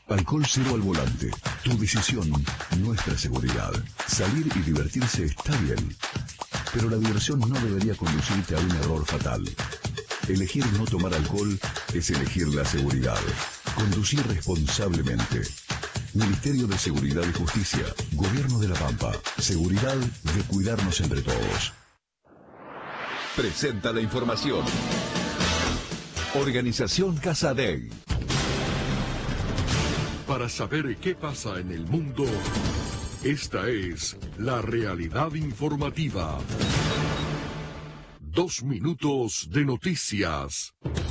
Alcohol cero al volante. Tu decisión, nuestra seguridad. Salir y divertirse está bien, pero la diversión no debería conducirte a un error fatal. Elegir no tomar alcohol es elegir la seguridad. Conducir responsablemente. Ministerio de Seguridad y Justicia. Gobierno de La Pampa. Seguridad de cuidarnos entre todos. Presenta la información. Organización Casadei. Para saber qué pasa en el mundo, esta es la realidad informativa. 2 minutos de noticias.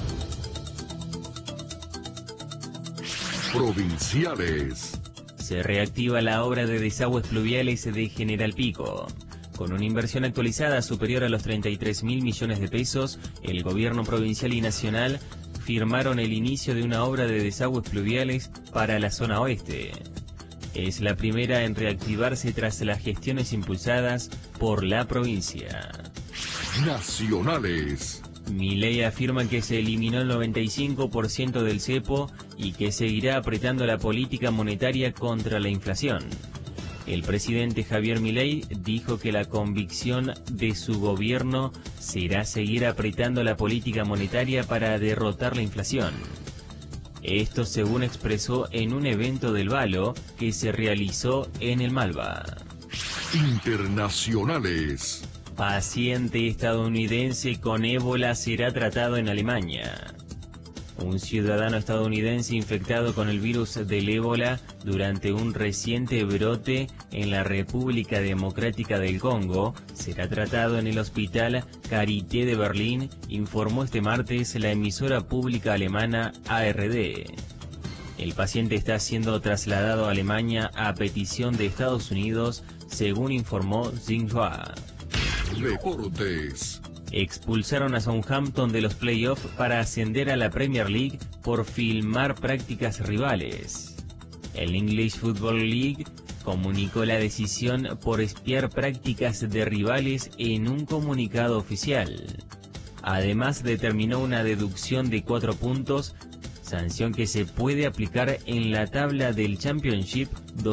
Provinciales. Se reactiva la obra de desagües pluviales de General Pico. Con una inversión actualizada superior a los 33.000 millones de pesos, el gobierno provincial y nacional firmaron el inicio de una obra de desagües pluviales para la zona oeste. Es la primera en reactivarse tras las gestiones impulsadas por la provincia. Nacionales. Milei afirma que se eliminó el 95% del cepo y que seguirá apretando la política monetaria contra la inflación. El presidente Javier Milei dijo que la convicción de su gobierno será seguir apretando la política monetaria para derrotar la inflación. Esto según expresó en un evento del Valo que se realizó en el Malva. Internacionales. Paciente estadounidense con ébola será tratado en Alemania. Un ciudadano estadounidense infectado con el virus del ébola durante un reciente brote en la República Democrática del Congo será tratado en el hospital Charité de Berlín, informó este martes la emisora pública alemana ARD. El paciente está siendo trasladado a Alemania a petición de Estados Unidos, según informó Xinhua. Deportes. Expulsaron a Southampton de los playoffs para ascender a la Premier League por filmar prácticas rivales. El English Football League comunicó la decisión por espiar prácticas de rivales en un comunicado oficial. Además determinó una deducción de 4 puntos, sanción que se puede aplicar en la tabla del Championship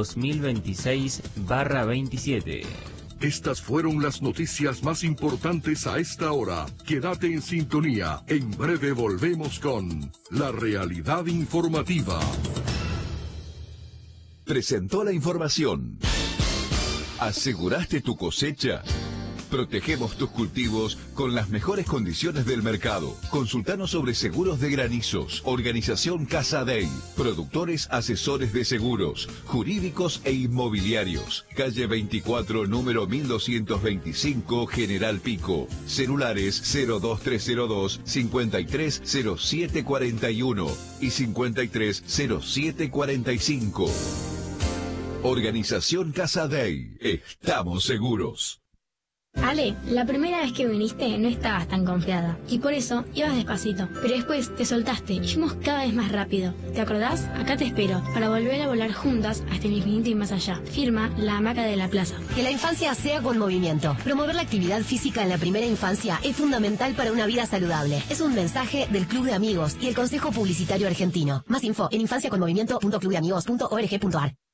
2026/27. Estas fueron las noticias más importantes a esta hora. Quédate en sintonía. En breve volvemos con la realidad informativa. Presentó la información. ¿Aseguraste tu cosecha? Protegemos tus cultivos con las mejores condiciones del mercado. Consultanos sobre seguros de granizos. Organización Casadei. Productores asesores de seguros, jurídicos e inmobiliarios. Calle 24, número 1225, General Pico. Celulares 02302 530741 y 530745. Organización Casadei. Estamos seguros. Ale, la primera vez que viniste no estabas tan confiada y por eso ibas despacito, pero después te soltaste y fuimos cada vez más rápido. ¿Te acordás? Acá te espero para volver a volar juntas hasta el infinito y más allá. Firma La Hamaca de la Plaza. Que la infancia sea con movimiento. Promover la actividad física en la primera infancia es fundamental para una vida saludable. Es un mensaje del Club de Amigos y el Consejo Publicitario Argentino. Más info en infanciaconmovimiento.clubdeamigos.org.ar.